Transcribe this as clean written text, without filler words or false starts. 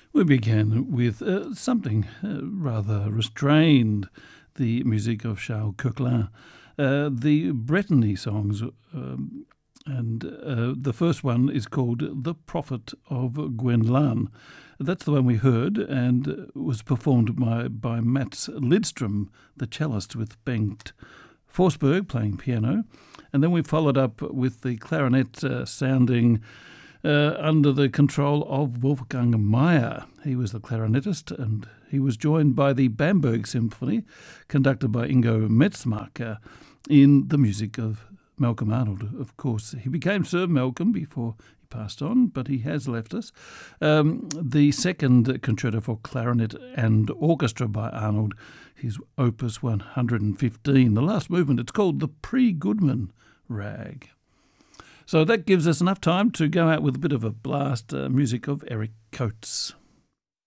We began with something rather restrained, the music of Charles Coquelin, the Brittany songs, and the first one is called The Prophet of Gwenllan. That's the one we heard and was performed by Mats Lidström, the cellist, with Bengt Forsberg playing piano. And then we followed up with the clarinet sounding under the control of Wolfgang Mayer. He was the clarinetist, and he was joined by the Bamberg Symphony, conducted by Ingo Metzmacher, in the music of Malcolm Arnold. Of course, he became Sir Malcolm before he passed on, but he has left us. The second concerto for clarinet and orchestra by Arnold, his Opus 115. The last movement, it's called the Pre-Goodman Rag. So that gives us enough time to go out with a bit of a blast music of Eric Coates.